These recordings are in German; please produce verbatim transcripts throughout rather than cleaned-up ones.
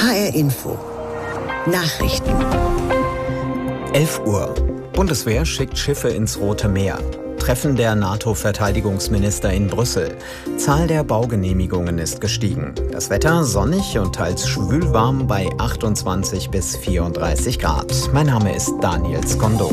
H R Info. Nachrichten. elf Uhr. Bundeswehr schickt Schiffe ins Rote Meer. Treffen der NATO-Verteidigungsminister in Brüssel. Zahl der Baugenehmigungen ist gestiegen. Das Wetter sonnig und teils schwülwarm bei achtundzwanzig bis vierunddreißig Grad. Mein Name ist Daniel Skondo.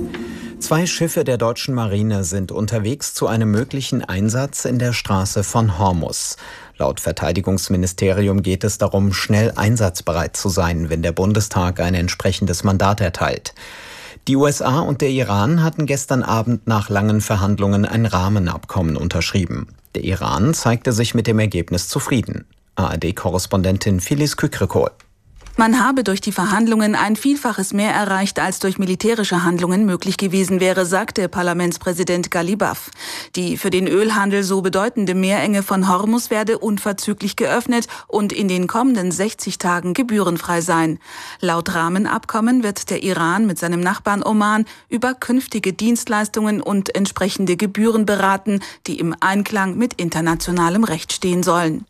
Zwei Schiffe der deutschen Marine sind unterwegs zu einem möglichen Einsatz in der Straße von Hormuz. Laut Verteidigungsministerium geht es darum, schnell einsatzbereit zu sein, wenn der Bundestag ein entsprechendes Mandat erteilt. Die U S A und der Iran hatten gestern Abend nach langen Verhandlungen ein Rahmenabkommen unterschrieben. Der Iran zeigte sich mit dem Ergebnis zufrieden. A R D-Korrespondentin Filiz Kükrikol. Man habe durch die Verhandlungen ein Vielfaches mehr erreicht, als durch militärische Handlungen möglich gewesen wäre, sagte Parlamentspräsident Ghalibaf. Die für den Ölhandel so bedeutende Meerenge von Hormuz werde unverzüglich geöffnet und in den kommenden sechzig Tagen gebührenfrei sein. Laut Rahmenabkommen wird der Iran mit seinem Nachbarn Oman über künftige Dienstleistungen und entsprechende Gebühren beraten, die im Einklang mit internationalem Recht stehen sollen.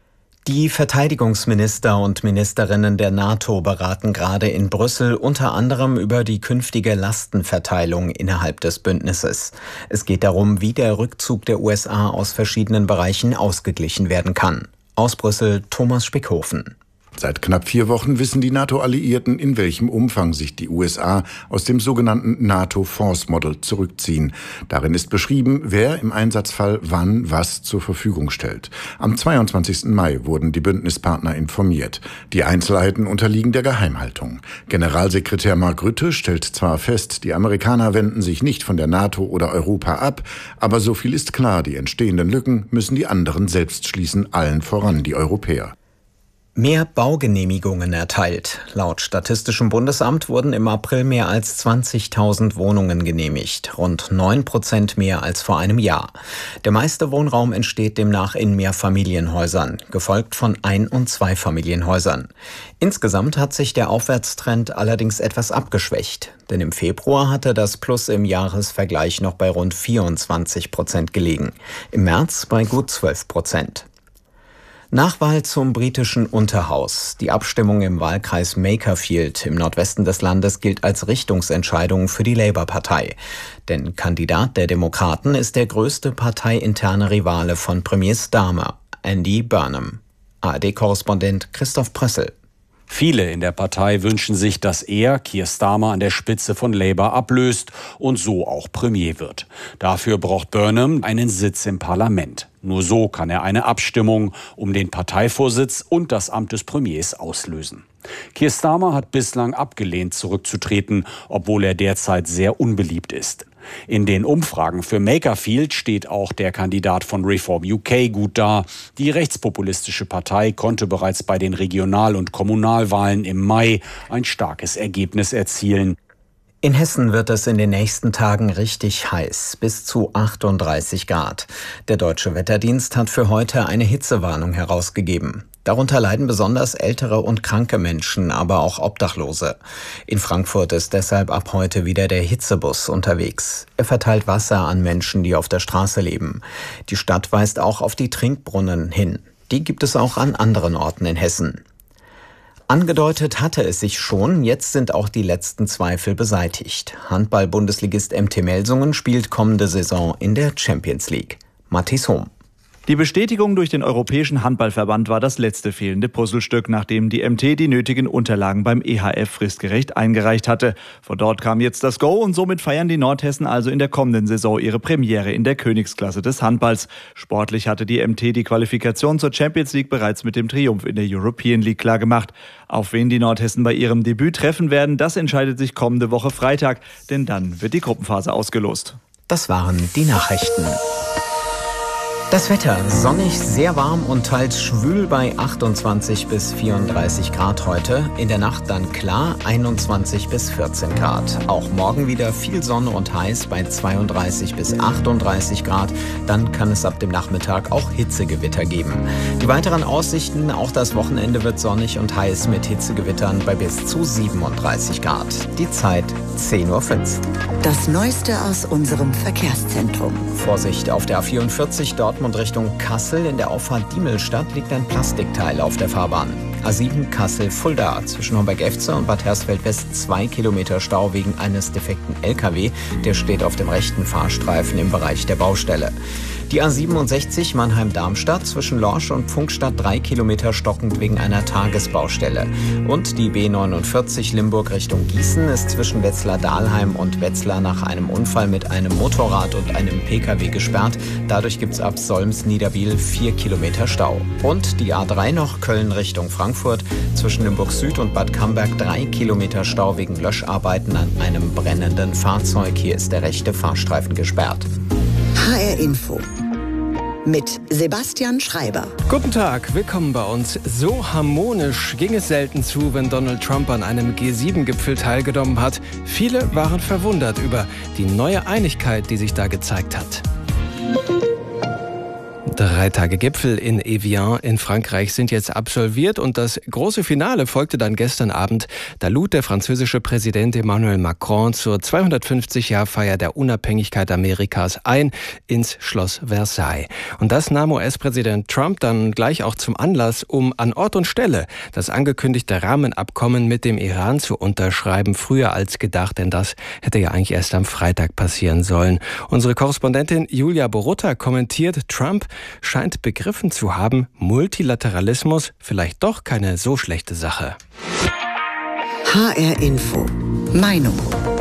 Die Verteidigungsminister und Ministerinnen der NATO beraten gerade in Brüssel unter anderem über die künftige Lastenverteilung innerhalb des Bündnisses. Es geht darum, wie der Rückzug der U S A aus verschiedenen Bereichen ausgeglichen werden kann. Aus Brüssel Thomas Spickhofen. Seit knapp vier Wochen wissen die NATO-Alliierten, in welchem Umfang sich die U S A aus dem sogenannten NATO Force Model zurückziehen. Darin ist beschrieben, wer im Einsatzfall wann was zur Verfügung stellt. Am zweiundzwanzigsten Mai wurden die Bündnispartner informiert. Die Einzelheiten unterliegen der Geheimhaltung. Generalsekretär Mark Rutte stellt zwar fest, die Amerikaner wenden sich nicht von der NATO oder Europa ab, aber so viel ist klar, die entstehenden Lücken müssen die anderen selbst schließen, allen voran die Europäer. Mehr Baugenehmigungen erteilt. Laut Statistischem Bundesamt wurden im April mehr als zwanzigtausend Wohnungen genehmigt, rund neun Prozent mehr als vor einem Jahr. Der meiste Wohnraum entsteht demnach in Mehrfamilienhäusern, gefolgt von Ein- und Zweifamilienhäusern. Insgesamt hat sich der Aufwärtstrend allerdings etwas abgeschwächt, denn im Februar hatte das Plus im Jahresvergleich noch bei rund vierundzwanzig Prozent gelegen, im März bei gut zwölf Prozent. Nachwahl zum britischen Unterhaus. Die Abstimmung im Wahlkreis Makerfield im Nordwesten des Landes gilt als Richtungsentscheidung für die Labour-Partei. Denn Kandidat der Demokraten ist der größte parteiinterne Rivale von Premier Starmer, Andy Burnham. A R D-Korrespondent Christoph Prössel. Viele in der Partei wünschen sich, dass er, Keir Starmer, an der Spitze von Labour ablöst und so auch Premier wird. Dafür braucht Burnham einen Sitz im Parlament. Nur so kann er eine Abstimmung um den Parteivorsitz und das Amt des Premiers auslösen. Keir Starmer hat bislang abgelehnt, zurückzutreten, obwohl er derzeit sehr unbeliebt ist. In den Umfragen für Makerfield steht auch der Kandidat von Reform U K gut da. Die rechtspopulistische Partei konnte bereits bei den Regional- und Kommunalwahlen im Mai ein starkes Ergebnis erzielen. In Hessen wird es in den nächsten Tagen richtig heiß, bis zu achtunddreißig Grad. Der Deutsche Wetterdienst hat für heute eine Hitzewarnung herausgegeben. Darunter leiden besonders ältere und kranke Menschen, aber auch Obdachlose. In Frankfurt ist deshalb ab heute wieder der Hitzebus unterwegs. Er verteilt Wasser an Menschen, die auf der Straße leben. Die Stadt weist auch auf die Trinkbrunnen hin. Die gibt es auch an anderen Orten in Hessen. Angedeutet hatte es sich schon, jetzt sind auch die letzten Zweifel beseitigt. Handball-Bundesligist M T Melsungen spielt kommende Saison in der Champions League. Mathis Hohm. Die Bestätigung durch den Europäischen Handballverband war das letzte fehlende Puzzlestück, nachdem die M T die nötigen Unterlagen beim E H F fristgerecht eingereicht hatte. Von dort kam jetzt das Go und somit feiern die Nordhessen also in der kommenden Saison ihre Premiere in der Königsklasse des Handballs. Sportlich hatte die M T die Qualifikation zur Champions League bereits mit dem Triumph in der European League klargemacht. Auf wen die Nordhessen bei ihrem Debüt treffen werden, das entscheidet sich kommende Woche Freitag, denn dann wird die Gruppenphase ausgelost. Das waren die Nachrichten. Das Wetter sonnig, sehr warm und teils schwül bei achtundzwanzig bis vierunddreißig Grad heute. In der Nacht dann klar einundzwanzig bis vierzehn Grad. Auch morgen wieder viel Sonne und heiß bei zweiunddreißig bis achtunddreißig Grad. Dann kann es ab dem Nachmittag auch Hitzegewitter geben. Die weiteren Aussichten, auch das Wochenende wird sonnig und heiß mit Hitzegewittern bei bis zu siebenunddreißig Grad. Die Zeit zehn Uhr fünf. Das Neueste aus unserem Verkehrszentrum. Vorsicht auf der A vierundvierzig, dort Dortmund Richtung Kassel. In der Auffahrt Diemelstadt liegt ein Plastikteil auf der Fahrbahn. A sieben Kassel-Fulda. Zwischen Homberg-Efze und Bad Hersfeld-West zwei Kilometer Stau wegen eines defekten L K W. Der steht auf dem rechten Fahrstreifen im Bereich der Baustelle. Die A siebenundsechzig Mannheim-Darmstadt zwischen Lorsch und Pfunkstadt drei Kilometer stockend wegen einer Tagesbaustelle. Und die B neunundvierzig Limburg Richtung Gießen ist zwischen Wetzlar-Dahlheim und Wetzlar nach einem Unfall mit einem Motorrad und einem P K W gesperrt. Dadurch gibt es ab Solms-Niederbiel vier Kilometer Stau. Und die A drei noch Köln Richtung Frankfurt zwischen Limburg Süd und Bad Camberg drei Kilometer Stau wegen Löscharbeiten an einem brennenden Fahrzeug. Hier ist der rechte Fahrstreifen gesperrt. H R Info mit Sebastian Schreiber. Guten Tag, willkommen bei uns. So harmonisch ging es selten zu, wenn Donald Trump an einem G sieben Gipfel teilgenommen hat. Viele waren verwundert über die neue Einigkeit, die sich da gezeigt hat. Drei Tage Gipfel in Evian in Frankreich sind jetzt absolviert und das große Finale folgte dann gestern Abend. Da lud der französische Präsident Emmanuel Macron zur zweihundertfünfzig-Jahr-Feier der Unabhängigkeit Amerikas ein ins Schloss Versailles. Und das nahm U S-Präsident Trump dann gleich auch zum Anlass, um an Ort und Stelle das angekündigte Rahmenabkommen mit dem Iran zu unterschreiben, früher als gedacht, denn das hätte ja eigentlich erst am Freitag passieren sollen. Unsere Korrespondentin Julia Borutta kommentiert, Trump scheint begriffen zu haben, Multilateralismus vielleicht doch keine so schlechte Sache. H R Info. Meinung.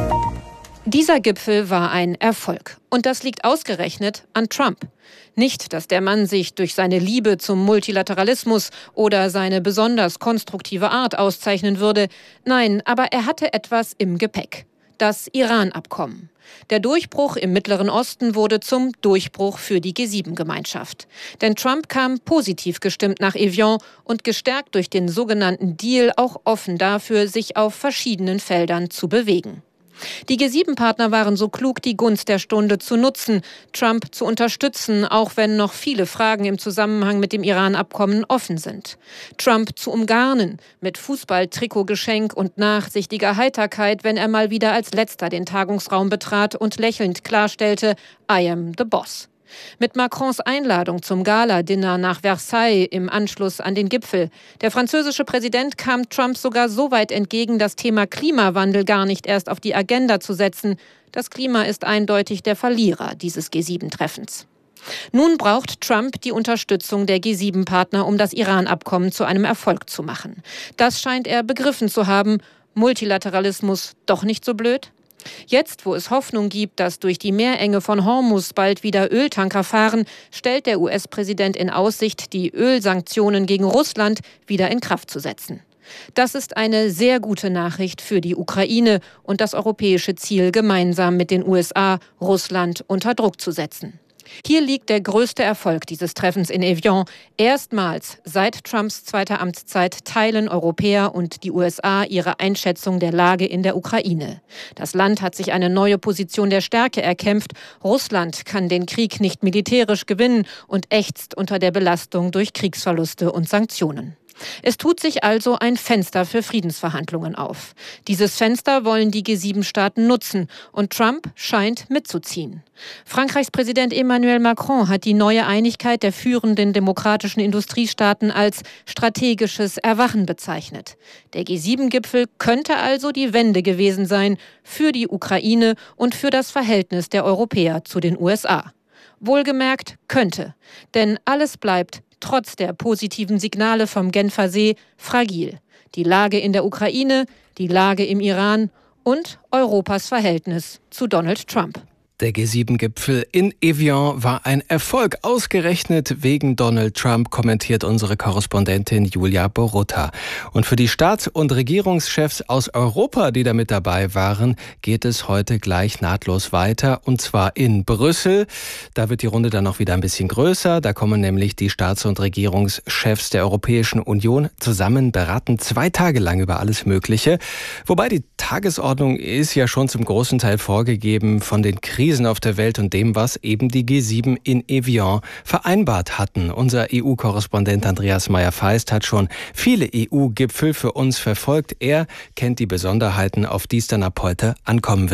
Dieser Gipfel war ein Erfolg. Und das liegt ausgerechnet an Trump. Nicht, dass der Mann sich durch seine Liebe zum Multilateralismus oder seine besonders konstruktive Art auszeichnen würde. Nein, aber er hatte etwas im Gepäck. Das Iran-Abkommen. Der Durchbruch im Mittleren Osten wurde zum Durchbruch für die G sieben Gemeinschaft. Denn Trump kam positiv gestimmt nach Evian und gestärkt durch den sogenannten Deal auch offen dafür, sich auf verschiedenen Feldern zu bewegen. Die G sieben Partner waren so klug, die Gunst der Stunde zu nutzen, Trump zu unterstützen, auch wenn noch viele Fragen im Zusammenhang mit dem Iran-Abkommen offen sind. Trump zu umgarnen mit Fußball-Trikotgeschenk und nachsichtiger Heiterkeit, wenn er mal wieder als Letzter den Tagungsraum betrat und lächelnd klarstellte, I am the boss. Mit Macrons Einladung zum Gala-Dinner nach Versailles im Anschluss an den Gipfel. Der französische Präsident kam Trump sogar so weit entgegen, das Thema Klimawandel gar nicht erst auf die Agenda zu setzen. Das Klima ist eindeutig der Verlierer dieses G sieben Treffens. Nun braucht Trump die Unterstützung der G sieben Partner, um das Iran-Abkommen zu einem Erfolg zu machen. Das scheint er begriffen zu haben. Multilateralismus doch nicht so blöd? Jetzt, wo es Hoffnung gibt, dass durch die Meerenge von Hormuz bald wieder Öltanker fahren, stellt der U S-Präsident in Aussicht, die Ölsanktionen gegen Russland wieder in Kraft zu setzen. Das ist eine sehr gute Nachricht für die Ukraine und das europäische Ziel, gemeinsam mit den U S A Russland unter Druck zu setzen. Hier liegt der größte Erfolg dieses Treffens in Evian. Erstmals seit Trumps zweiter Amtszeit teilen Europäer und die U S A ihre Einschätzung der Lage in der Ukraine. Das Land hat sich eine neue Position der Stärke erkämpft. Russland kann den Krieg nicht militärisch gewinnen und ächzt unter der Belastung durch Kriegsverluste und Sanktionen. Es tut sich also ein Fenster für Friedensverhandlungen auf. Dieses Fenster wollen die G sieben Staaten nutzen und Trump scheint mitzuziehen. Frankreichs Präsident Emmanuel Macron hat die neue Einigkeit der führenden demokratischen Industriestaaten als strategisches Erwachen bezeichnet. Der G sieben Gipfel könnte also die Wende gewesen sein für die Ukraine und für das Verhältnis der Europäer zu den U S A. Wohlgemerkt könnte, denn alles bleibt trotz der positiven Signale vom Genfer See fragil. Die Lage in der Ukraine, die Lage im Iran und Europas Verhältnis zu Donald Trump. Der G sieben Gipfel in Evian war ein Erfolg, ausgerechnet wegen Donald Trump, kommentiert unsere Korrespondentin Julia Borutta. Und für die Staats- und Regierungschefs aus Europa, die da mit dabei waren, geht es heute gleich nahtlos weiter, und zwar in Brüssel. Da wird die Runde dann noch wieder ein bisschen größer. Da kommen nämlich die Staats- und Regierungschefs der Europäischen Union zusammen, beraten zwei Tage lang über alles Mögliche. Wobei die Tagesordnung ist ja schon zum großen Teil vorgegeben von den Krisen auf der Welt und dem, was eben die G sieben in Evian vereinbart hatten. Unser E U-Korrespondent Andreas Meyer-Feist hat schon viele E U-Gipfel für uns verfolgt. Er kennt die Besonderheiten, auf die es dann ab heute ankommen wird.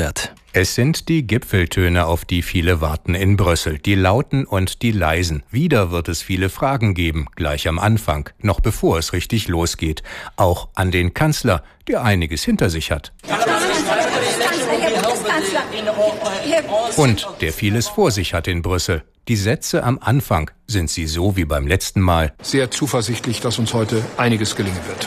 Es sind die Gipfeltöne, auf die viele warten in Brüssel, die lauten und die leisen. Wieder wird es viele Fragen geben, gleich am Anfang, noch bevor es richtig losgeht. Auch an den Kanzler, der einiges hinter sich hat. Und der vieles vor sich hat in Brüssel. Die Sätze am Anfang, sind sie so wie beim letzten Mal? Sehr zuversichtlich, dass uns heute einiges gelingen wird.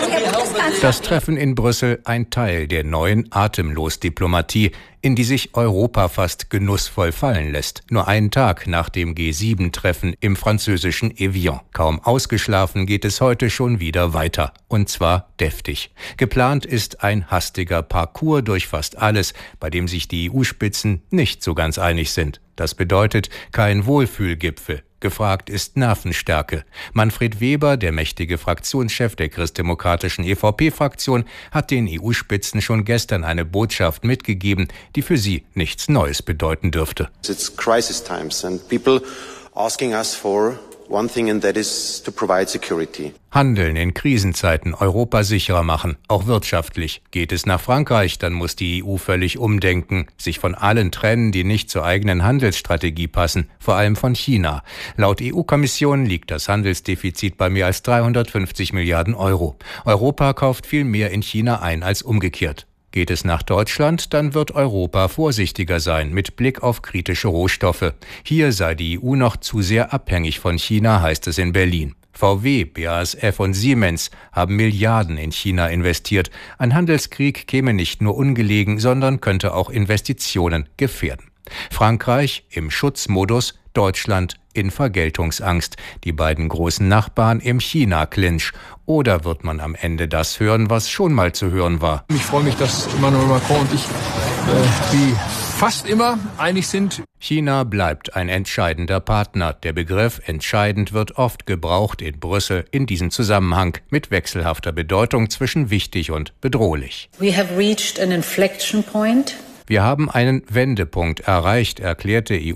Das Treffen in Brüssel ein Teil der neuen Atemlos-Diplomatie, in die sich Europa fast genussvoll fallen lässt. Nur einen Tag nach dem G sieben Treffen im französischen Evian. Kaum ausgeschlafen geht es heute schon wieder weiter. Und zwar deftig. Geplant ist ein hastiger Parcours durch fast alles, bei dem sich die E U-Spitzen nicht so ganz einig sind. Das bedeutet kein Wohlfühlgipfel. Gefragt ist Nervenstärke. Manfred Weber, der mächtige Fraktionschef der christdemokratischen E V P-Fraktion, hat den E U-Spitzen schon gestern eine Botschaft mitgegeben, die für sie nichts Neues bedeuten dürfte. It's crisis times and people asking us for one thing, and that is to provide security. Handeln in Krisenzeiten, Europa sicherer machen, auch wirtschaftlich. Geht es nach Frankreich, dann muss die E U völlig umdenken, sich von allen trennen, die nicht zur eigenen Handelsstrategie passen, vor allem von China. Laut E U-Kommission liegt das Handelsdefizit bei mehr als dreihundertfünfzig Milliarden Euro. Europa kauft viel mehr in China ein als umgekehrt. Geht es nach Deutschland, dann wird Europa vorsichtiger sein mit Blick auf kritische Rohstoffe. Hier sei die E U noch zu sehr abhängig von China, heißt es in Berlin. V W, B A S F und Siemens haben Milliarden in China investiert. Ein Handelskrieg käme nicht nur ungelegen, sondern könnte auch Investitionen gefährden. Frankreich im Schutzmodus, Deutschland in Vergeltungsangst. Die beiden großen Nachbarn im China-Clinch. Oder wird man am Ende das hören, was schon mal zu hören war? Ich freue mich, dass Emmanuel Macron und ich äh, wie fast immer einig sind. China bleibt ein entscheidender Partner. Der Begriff entscheidend wird oft gebraucht in Brüssel in diesem Zusammenhang mit wechselhafter Bedeutung zwischen wichtig und bedrohlich. We have reached an inflection point. Wir haben einen Wendepunkt erreicht, erklärte E